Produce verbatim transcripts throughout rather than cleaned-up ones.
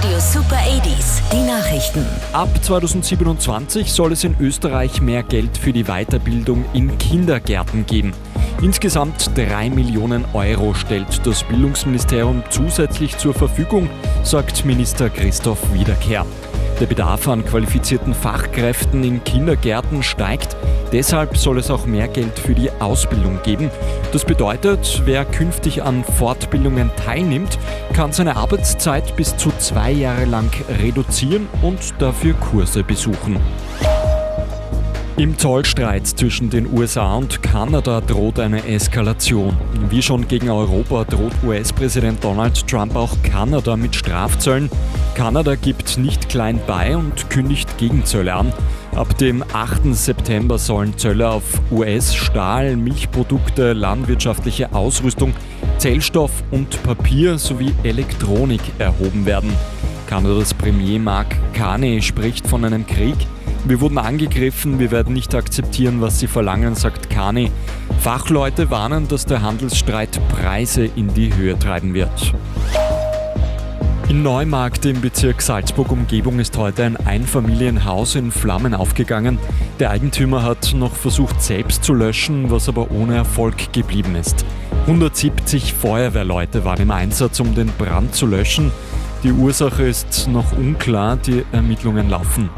Radio Super achtziger, die Nachrichten. Ab zweitausendsiebenundzwanzig soll es in Österreich mehr Geld für die Weiterbildung in Kindergärten geben. Insgesamt drei Millionen Euro stellt das Bildungsministerium zusätzlich zur Verfügung, sagt Minister Christoph Wiederkehr. Der Bedarf an qualifizierten Fachkräften in Kindergärten steigt. Deshalb soll es auch mehr Geld für die Ausbildung geben. Das bedeutet, wer künftig an Fortbildungen teilnimmt, kann seine Arbeitszeit bis zu zwei Jahre lang reduzieren und dafür Kurse besuchen. Im Zollstreit zwischen den U S A und Kanada droht eine Eskalation. Wie schon gegen Europa droht U S-Präsident Donald Trump auch Kanada mit Strafzöllen. Kanada gibt nicht klein bei und kündigt Gegenzölle an. Ab dem achten September sollen Zölle auf U S-Stahl, Milchprodukte, landwirtschaftliche Ausrüstung, Zellstoff und Papier sowie Elektronik erhoben werden. Kanadas Premier Mark Carney spricht von einem Krieg. Wir wurden angegriffen, wir werden nicht akzeptieren, was sie verlangen, sagt Carney. Fachleute warnen, dass der Handelsstreit Preise in die Höhe treiben wird. In Neumarkt im Bezirk Salzburg-Umgebung ist heute ein Einfamilienhaus in Flammen aufgegangen. Der Eigentümer hat noch versucht, selbst zu löschen, was aber ohne Erfolg geblieben ist. hundertsiebzig Feuerwehrleute waren im Einsatz, um den Brand zu löschen. Die Ursache ist noch unklar, die Ermittlungen laufen.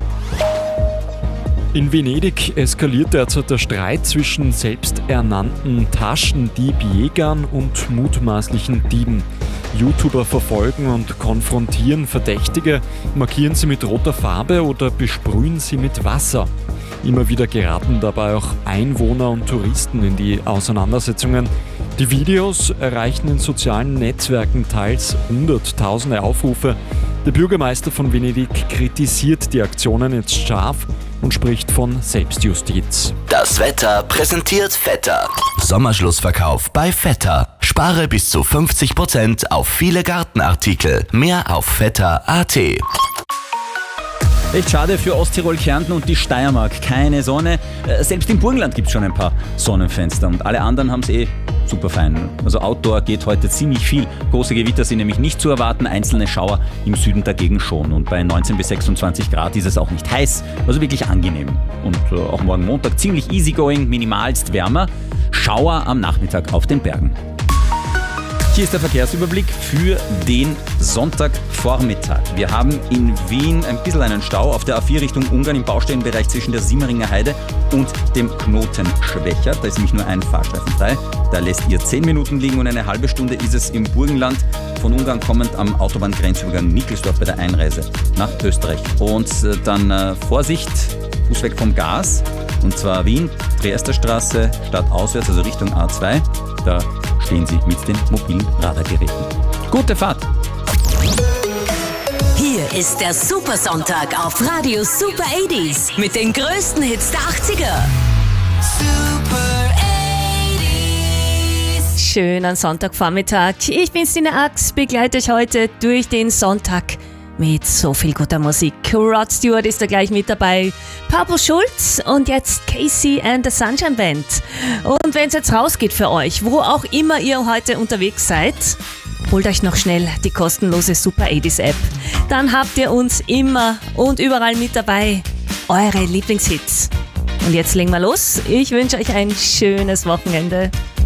In Venedig eskaliert derzeit der Streit zwischen selbsternannten Taschendiebjägern und mutmaßlichen Dieben. YouTuber verfolgen und konfrontieren Verdächtige, markieren sie mit roter Farbe oder besprühen sie mit Wasser. Immer wieder geraten dabei auch Einwohner und Touristen in die Auseinandersetzungen. Die Videos erreichen in sozialen Netzwerken teils hunderttausende Aufrufe. Der Bürgermeister von Venedig kritisiert die Aktionen jetzt scharf und spricht von Selbstjustiz. Das Wetter präsentiert Vetter. Sommerschlussverkauf bei Vetter. Spare bis zu fünfzig Prozent auf viele Gartenartikel. Mehr auf vetter punkt at. Echt schade für Osttirol, Kärnten und die Steiermark. Keine Sonne. Selbst im Burgenland gibt es schon ein paar Sonnenfenster und alle anderen haben es eh super fein. Also Outdoor geht heute ziemlich viel. Große Gewitter sind nämlich nicht zu erwarten, einzelne Schauer im Süden dagegen schon. Und bei neunzehn bis sechsundzwanzig Grad ist es auch nicht heiß, also wirklich angenehm. Und äh, auch morgen Montag ziemlich easygoing, minimalst wärmer. Schauer am Nachmittag auf den Bergen. Hier ist der Verkehrsüberblick für den Sonntagvormittag. Wir haben in Wien ein bisschen einen Stau auf der A vier Richtung Ungarn im Baustellenbereich zwischen der Simmeringer Heide und dem Knoten Schwächert. Da ist nämlich nur ein Fahrstreifen frei. Da lässt ihr zehn Minuten liegen und eine halbe Stunde ist es im Burgenland von Ungarn kommend am Autobahngrenzübergang Nickelsdorf bei der Einreise nach Österreich. Und dann äh, Vorsicht, Fuß weg vom Gas. Und zwar Wien, Triester-Straße, stadtauswärts, also Richtung A zwei. Da stehen Sie mit den mobilen Radargeräten. Gute Fahrt! Hier ist der Supersonntag auf Radio Super achtziger mit den größten Hits der achtziger. Super achtziger. Schönen Sonntagvormittag. Ich bin Stina Ax, begleite euch heute durch den Sonntag mit so viel guter Musik. Rod Stewart ist da gleich mit dabei, Pablo Schulz und jetzt Casey and the Sunshine Band. Und wenn es jetzt rausgeht für euch, wo auch immer ihr heute unterwegs seid, holt euch noch schnell die kostenlose Super achtziger App. Dann habt ihr uns immer und überall mit dabei. Eure Lieblingshits. Und jetzt legen wir los. Ich wünsche euch ein schönes Wochenende.